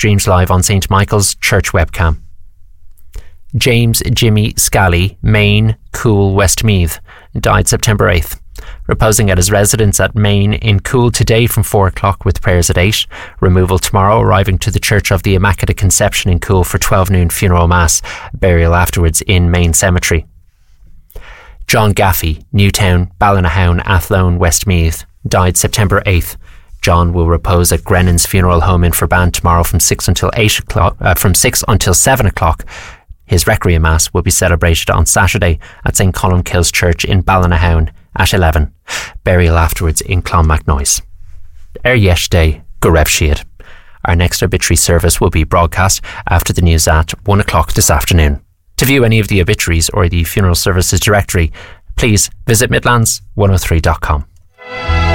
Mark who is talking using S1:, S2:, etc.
S1: streams live on St. Michael's Church webcam. James Jimmy Scally, Main, Cool, Westmeath, died September 8th. Reposing at his residence at Main in Cool today from 4 o'clock with prayers at 8. Removal tomorrow, arriving to the Church of the Immaculate Conception in Cool for 12 noon funeral mass. Burial afterwards in Main Cemetery. John Gaffey, Newtown, Ballinahown, Athlone, Westmeath, died September 8th. John will repose at Grennan's Funeral Home in Forban tomorrow from 6 until 7 o'clock. His Requiem Mass will be celebrated on Saturday at St. Columkille's Church in Ballinahown at 11. Burial afterwards in Clonmacnoise. Yesterday, go raibh siad. Our next obituary service will be broadcast after the news at 1 o'clock this afternoon. To view any of the obituaries or the funeral services directory, please visit midlands103.com.